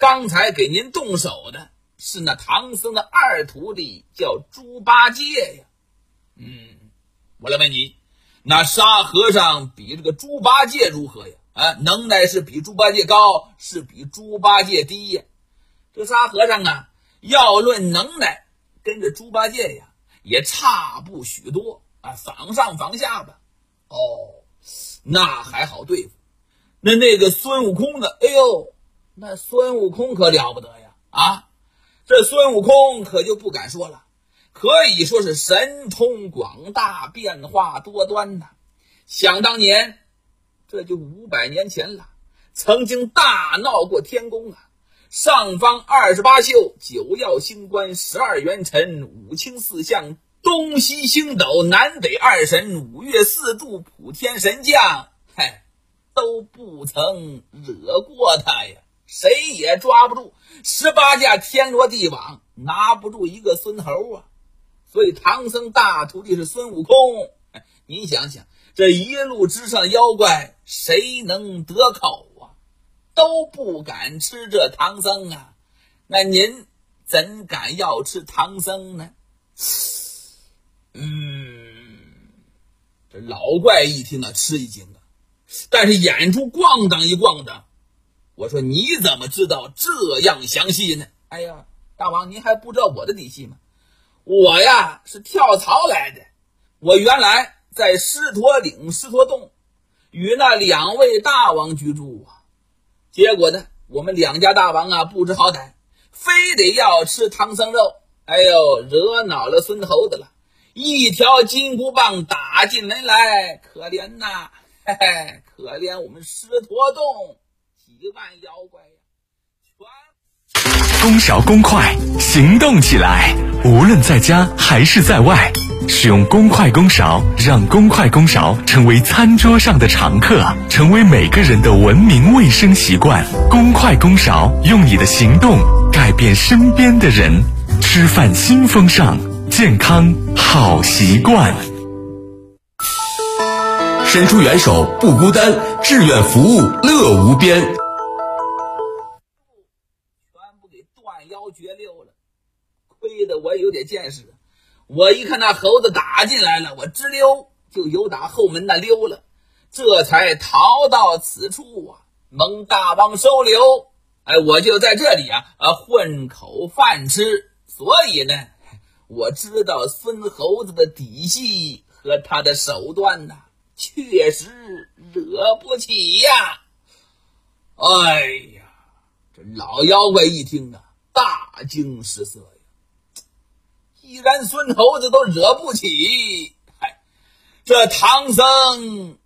刚才给您动手的是那唐僧的二徒弟，叫猪八戒呀。我来问你，那沙和尚比这个猪八戒如何呀？能耐是比猪八戒高，是比猪八戒低呀？这沙和尚啊，要论能耐，跟着猪八戒呀也差不许多仿上仿下吧。那还好对付。那个孙悟空呢？那孙悟空可了不得呀！这孙悟空可就不敢说了，可以说是神通广大，变化多端呐。想当年，这就500年前了，曾经大闹过天宫上方28宿，9曜星官，12元辰，5清4象，东西星斗，南北2神，5岳4柱，普天神将，都不曾惹过他呀，谁也抓不住，18架天罗地网拿不住一个孙猴所以唐僧大徒弟是孙悟空。您想想，这一路之上的妖怪谁能得口都不敢吃这唐僧那您怎敢要吃唐僧呢？这老怪一听吃一惊但是眼珠咣当一咣当。我说你怎么知道这样详细呢？大王您还不知道我的底细吗？我呀是跳槽来的，我原来在狮驼岭狮驼洞与那2位大王居住结果呢我们2家大王不知好歹，非得要吃唐僧肉，惹恼了孙猴子了，一条金箍棒打进门来，可怜呐可怜我们狮驼洞几万妖怪公勺公筷，行动起来！无论在家还是在外，使用公筷公勺，让公筷公勺成为餐桌上的常客，成为每个人的文明卫生习惯。公筷公勺，用你的行动改变身边的人。吃饭新风尚，健康好习惯。 伸出援手不孤单，志愿服务乐无边。 断腰绝溜了，亏得我有点见识。我一看那猴子打进来了，我直溜就由打后门那溜了，这才逃到此处蒙大王收留。我就在这里混口饭吃。所以呢，我知道孙猴子的底细和他的手段确实惹不起呀。这老妖怪一听大惊失色呀！既然孙猴子都惹不起，这唐僧